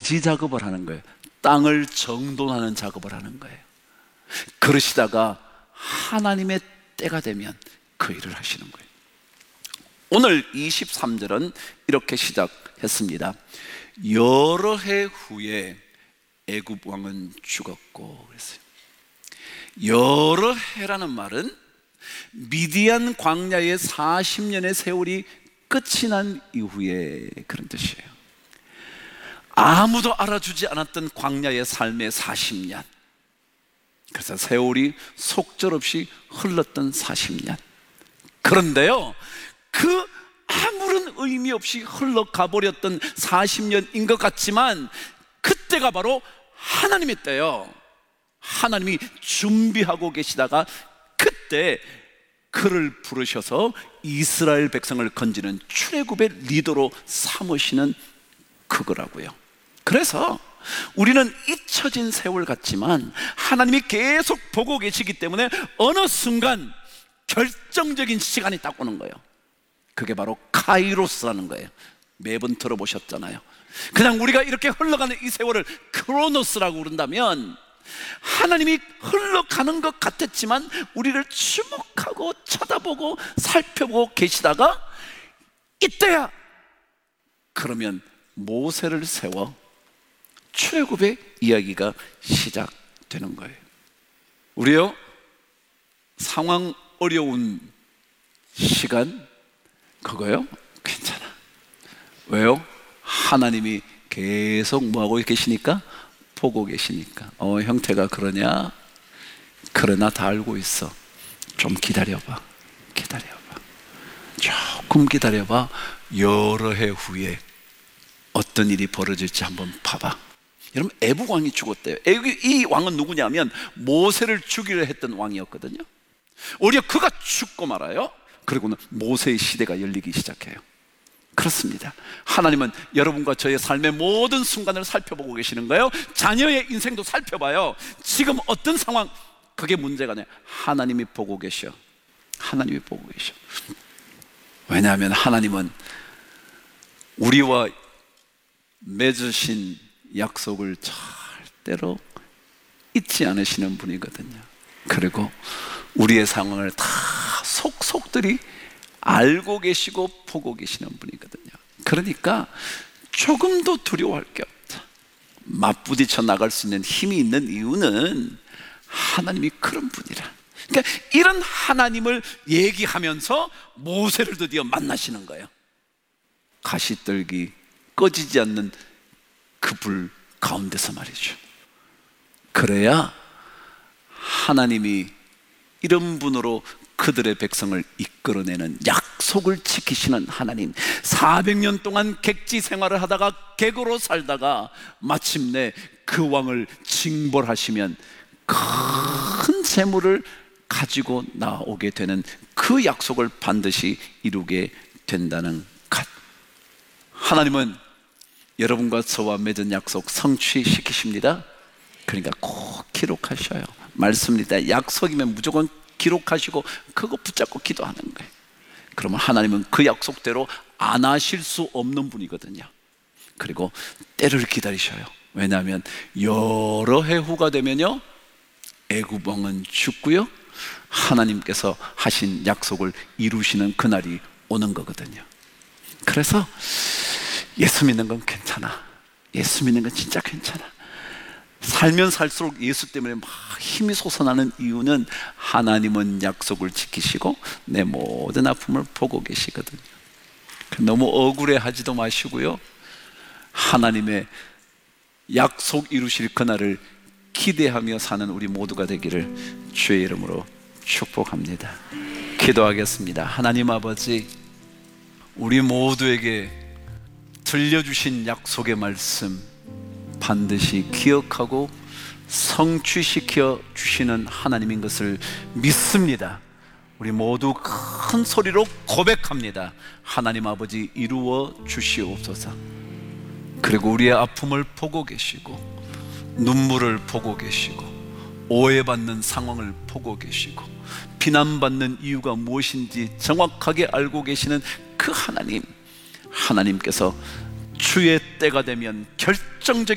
토지 작업을 하는 거예요. 땅을 정돈하는 작업을 하는 거예요. 그러시다가 하나님의 때가 되면 그 일을 하시는 거예요. 오늘 23절은 이렇게 시작했습니다. 여러 해 후에 애굽 왕은 죽었고 그랬어요. 여러 해라는 말은 미디안 광야의 40년의 세월이 끝이 난 이후에 그런 뜻이에요. 아무도 알아주지 않았던 광야의 삶의 40년, 그래서 세월이 속절없이 흘렀던 40년. 그런데요, 그 아무런 의미 없이 흘러가 버렸던 40년인 것 같지만 그때가 바로 하나님의 때요. 하나님이 준비하고 계시다가 그때 그를 부르셔서 이스라엘 백성을 건지는 출애굽의 리더로 삼으시는 그거라고요. 그래서 우리는 잊혀진 세월 같지만 하나님이 계속 보고 계시기 때문에 어느 순간 결정적인 시간이 딱 오는 거예요. 그게 바로 카이로스라는 거예요. 매번 들어보셨잖아요. 그냥 우리가 이렇게 흘러가는 이 세월을 크로노스라고 부른다면, 하나님이 흘러가는 것 같았지만 우리를 주목하고 쳐다보고 살펴보고 계시다가 이때야! 그러면 모세를 세워 출애굽의 이야기가 시작되는 거예요. 우리요, 상황 어려운 시간, 그거요? 괜찮아. 왜요? 하나님이 계속 뭐하고 계시니까? 보고 계시니까. 형태가 그러냐? 그러나 다 알고 있어. 좀 기다려봐. 조금 기다려봐. 여러 해 후에 어떤 일이 벌어질지 한번 봐봐. 여러분, 애굽 왕이 죽었대요. 이 왕은 누구냐면 모세를 죽이려 했던 왕이었거든요. 오히려 그가 죽고 말아요. 그리고는 모세의 시대가 열리기 시작해요. 그렇습니다. 하나님은 여러분과 저의 삶의 모든 순간을 살펴보고 계시는 거예요. 자녀의 인생도 살펴봐요. 지금 어떤 상황, 그게 문제가 아니에요. 하나님이 보고 계셔. 하나님이 보고 계셔. 왜냐하면 하나님은 우리와 맺으신 약속을 절대로 잊지 않으시는 분이거든요. 그리고 우리의 상황을 다 속속들이 알고 계시고 보고 계시는 분이거든요. 그러니까 조금도 두려워할 게 없다. 맞부딪혀 나갈 수 있는 힘이 있는 이유는 하나님이 그런 분이라. 그러니까 이런 하나님을 얘기하면서 모세를 드디어 만나시는 거예요. 가시떨기 꺼지지 않는 그 불 가운데서 말이죠. 그래야 하나님이 이런 분으로 그들의 백성을 이끌어내는, 약속을 지키시는 하나님, 400년 동안 객지 생활을 하다가 객으로 살다가 마침내 그 왕을 징벌하시면 큰 재물을 가지고 나오게 되는 그 약속을 반드시 이루게 된다는 것. 하나님은 여러분과 저와 맺은 약속 성취시키십니다. 그러니까 꼭 기록하셔요. 말씀입니다. 약속이면 무조건 기록하시고 그거 붙잡고 기도하는 거예요. 그러면 하나님은 그 약속대로 안 하실 수 없는 분이거든요. 그리고 때를 기다리셔요. 왜냐하면 여러 해 후가 되면요, 애굽 왕은 죽고요, 하나님께서 하신 약속을 이루시는 그날이 오는 거거든요. 그래서 예수 믿는 건 괜찮아. 예수 믿는 건 진짜 괜찮아. 살면 살수록 예수 때문에 막 힘이 솟아나는 이유는 하나님은 약속을 지키시고 내 모든 아픔을 보고 계시거든요. 너무 억울해 하지도 마시고요, 하나님의 약속 이루실 그날을 기대하며 사는 우리 모두가 되기를 주의 이름으로 축복합니다. 기도하겠습니다. 하나님 아버지, 우리 모두에게 들려주신 약속의 말씀 반드시 기억하고 성취시켜 주시는 하나님인 것을 믿습니다. 우리 모두 큰 소리로 고백합니다. 하나님 아버지, 이루어 주시옵소서. 그리고 우리의 아픔을 보고 계시고 눈물을 보고 계시고 오해받는 상황을 보고 계시고 비난받는 이유가 무엇인지 정확하게 알고 계시는 그 하나님, 하나님께서 주의 때가 되면 결정적인